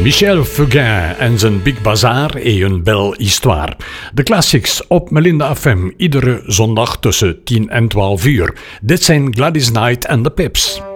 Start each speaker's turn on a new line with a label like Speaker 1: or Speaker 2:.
Speaker 1: Michel Fugain en zijn Big Bazaar et une belle histoire. De classics op Melinda FM, iedere zondag tussen 10 en 12 uur. Dit zijn Gladys Knight en de Pips.